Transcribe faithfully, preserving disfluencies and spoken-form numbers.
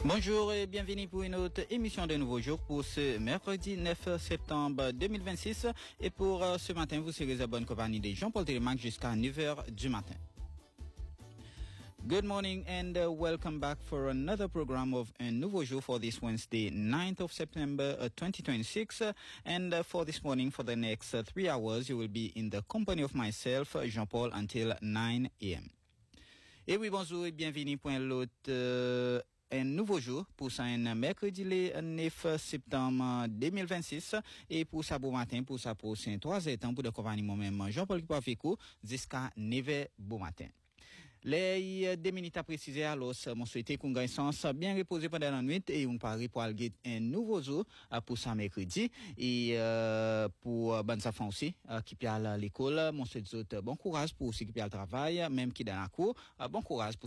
Bonjour et bienvenue pour une autre émission de Nouveau Jour pour ce mercredi neuf septembre deux mille vingt-six. Et pour euh, ce matin, vous serez en bonne compagnie de Jean-Paul Télémac jusqu'à neuf heures du matin. Good morning and uh, welcome back for another program of Un Nouveau Jour for this Wednesday, ninth of September uh, twenty twenty-six. Uh, and uh, for this morning, for the next uh, three hours, you will be in the company of myself, Jean-Paul, until nine a.m. Et oui, bonjour et bienvenue pour l'autre euh, Un Nouveau Jour pour ça un mercredi le neuf septembre deux mille vingt-six. Et pour ça bon matin, pour ça pour c'est trois heures pour de compagnie moi-même Jean-Paul qui peut faire jusqu'à neuf heures bon matin. Les deux minutes à préciser, alors, mon souhaité qu'on gagne sens bien reposé pendant la nuit et on parie pour aller un nouveau jour pour ça mercredi et euh, pour bonnes enfants aussi qui peut aller à l'école. Mon souhaite bon courage pour ceux qui peut aller au travail, même qui dans la cour. Bon courage pour